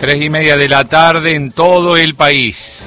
3:30 de la tarde en todo el país.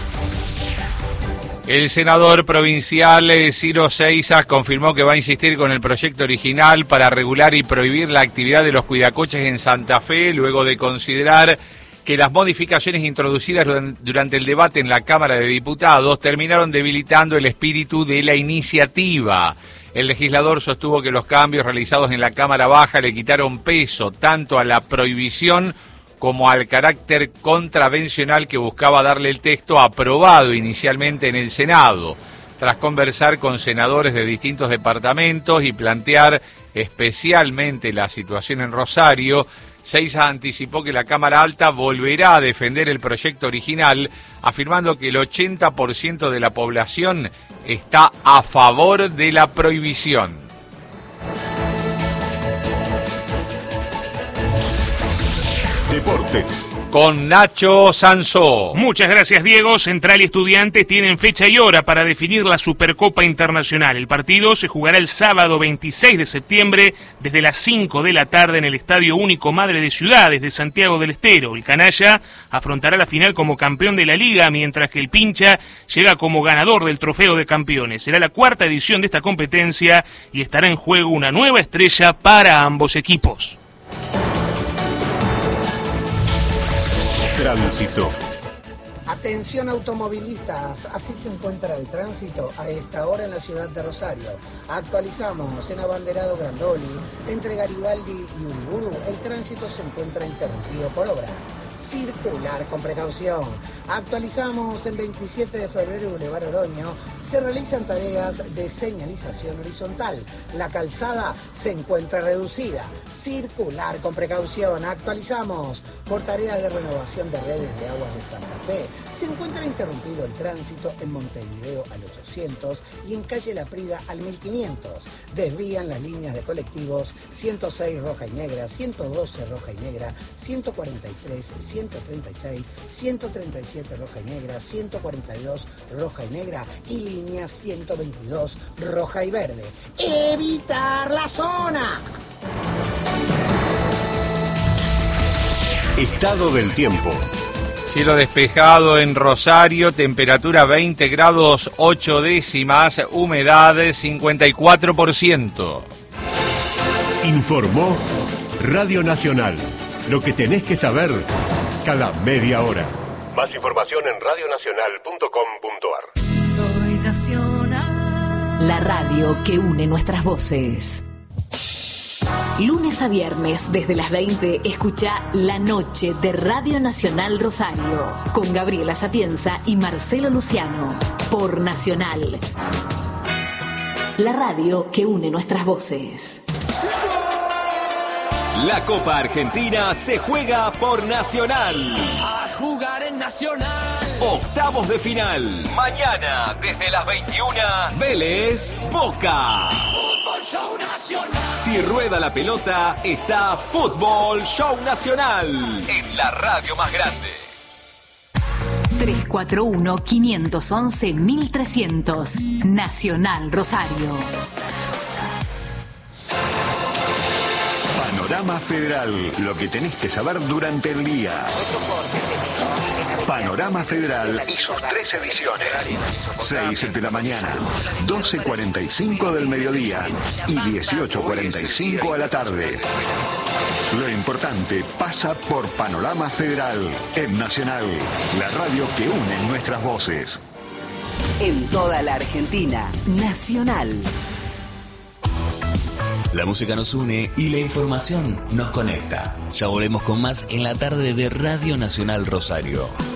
El senador provincial Ciro Seixas confirmó que va a insistir con el proyecto original para regular y prohibir la actividad de los cuidacoches en Santa Fe, luego de considerar que las modificaciones introducidas durante el debate en la Cámara de Diputados terminaron debilitando el espíritu de la iniciativa. El legislador sostuvo que los cambios realizados en la Cámara Baja le quitaron peso tanto a la prohibición como al carácter contravencional que buscaba darle el texto aprobado inicialmente en el Senado. Tras conversar con senadores de distintos departamentos y plantear especialmente la situación en Rosario, Seixas anticipó que la Cámara Alta volverá a defender el proyecto original, afirmando que el 80% de la población está a favor de la prohibición. Deportes. Con Nacho Sansó. Muchas gracias, Diego. Central y Estudiantes tienen fecha y hora para definir la Supercopa Internacional. El partido se jugará el sábado 26 de septiembre desde las 5 de la tarde en el Estadio Único Madre de Ciudades de Santiago del Estero. El canalla afrontará la final como campeón de la Liga, mientras que el pincha llega como ganador del Trofeo de Campeones. Será la cuarta edición de esta competencia y estará en juego una nueva estrella para ambos equipos. Tránsito. Atención automovilistas, así se encuentra el tránsito a esta hora en la ciudad de Rosario. Actualizamos en Abanderado Grandoli, entre Garibaldi y Uriburu, el tránsito se encuentra interrumpido por obras. Circular con precaución. Actualizamos en 27 de febrero Boulevard Oroño, se realizan tareas de señalización horizontal. La calzada se encuentra reducida. Circular con precaución. Actualizamos por tareas de renovación de redes de aguas de Santa Fe. Se encuentra interrumpido el tránsito en Montevideo al 800 y en calle La Prida al 1500. Desvían las líneas de colectivos 106 roja y negra, 112 roja y negra, 143, 136, 137 roja y negra, 142 roja y negra y línea 122 roja y verde. ¡Evitar la zona! Estado del tiempo. Cielo despejado en Rosario, temperatura 20 grados 8 décimas, humedad 54%. Informó Radio Nacional. Lo que tenés que saber cada media hora. Más información en radionacional.com.ar. Soy Nacional. La radio que une nuestras voces. Lunes a viernes, desde las 20, escucha La Noche de Radio Nacional Rosario, con Gabriela Sapienza y Marcelo Luciano, por Nacional. La radio que une nuestras voces. La Copa Argentina se juega por Nacional. A jugar en Nacional. Octavos de final. Mañana, desde las 21, Vélez, Boca. Fútbol Show Nacional. Si rueda la pelota, está Fútbol Show Nacional. En la radio más grande. 341-511-1300. Nacional Rosario. Panorama Federal. Lo que tenés que saber durante el día. Panorama Federal y sus 3 ediciones. 6 de la mañana, 12:45 del mediodía y 18:45 a la tarde. Lo importante pasa por Panorama Federal en Nacional, la radio que une nuestras voces. En toda la Argentina, Nacional. La música nos une y la información nos conecta. Ya volvemos con más en la tarde de Radio Nacional Rosario.